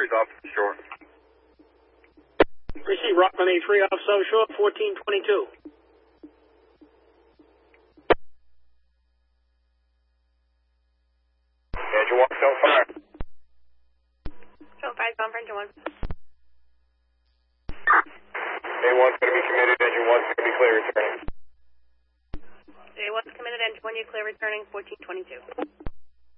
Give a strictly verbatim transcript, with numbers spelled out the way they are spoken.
He's off the shore. Receive Rockland A three off South Shore, fourteen twenty-two. Engine one, still fire. Still fire, gone for engine one. A one's going to be committed, engine one's going to be clear returning. A one's committed, engine one, you clear returning, fourteen twenty-two.